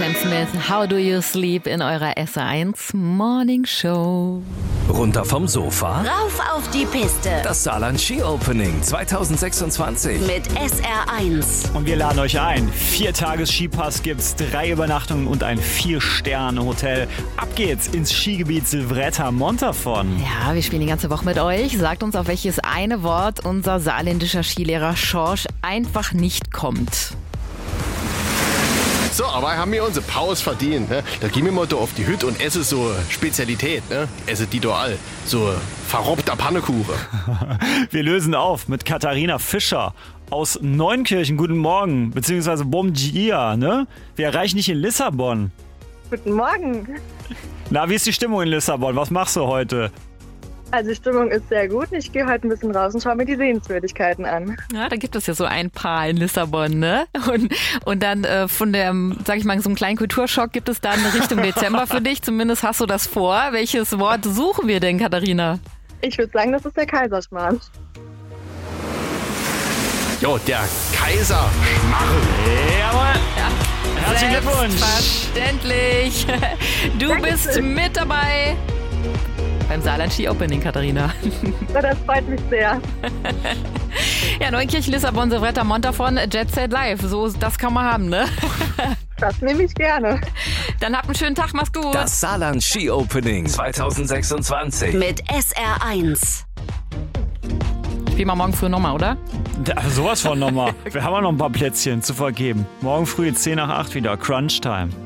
Sam Smith, How Do You Sleep in eurer SR1 Morning Show. Runter vom Sofa. Rauf auf die Piste. Das Saarland Ski Opening 2026. Mit SR1. Und wir laden euch ein. 4 Tages Skipass gibt's, 3 Übernachtungen und ein 4-Sterne-Hotel. Ab geht's ins Skigebiet Silvretta Montafon. Ja, wir spielen die ganze Woche mit euch. Sagt uns, auf welches eine Wort unser saarländischer Skilehrer Schorsch einfach nicht kommt. So, aber haben wir unsere Pause verdient. Ne? Da gehen wir mal da auf die Hütte und essen so Spezialität. Ne? Essen die da all. So verrobbter Pannekuchen. Wir lösen auf mit Katharina Fischer aus Neunkirchen. Guten Morgen, beziehungsweise Bom dia, ne? Wir erreichen dich in Lissabon. Guten Morgen. Na, wie ist die Stimmung in Lissabon? Was machst du heute? Also die Stimmung ist sehr gut. Ich gehe heute ein bisschen raus und schaue mir die Sehenswürdigkeiten an. Ja, da gibt es ja so ein paar in Lissabon, ne? Und dann von dem, sag ich mal, so einem kleinen Kulturschock gibt es dann Richtung Dezember für dich. Zumindest hast du das vor. Welches Wort suchen wir denn, Katharina? Ich würde sagen, das ist der Kaiserschmarrn. Jo, der Kaiserschmarrn. Jawohl. Ja. Herzlichen Glückwunsch. Selbstverständlich. Du bist mit dabei beim Saarland Ski Opening, Katharina. Das freut mich sehr. Ja, Neunkirchen, Lissabon, Silvretta Montafon, Jet Set Live. So, das kann man haben, ne? Das nehme ich gerne. Dann habt einen schönen Tag, mach's gut. Das Saarland Ski Opening 2026. Mit SR1. Spielen wir morgen früh nochmal, oder? Sowas von nochmal. Wir haben ja noch ein paar Plätzchen zu vergeben. Morgen früh 7:50 wieder. Crunch Time.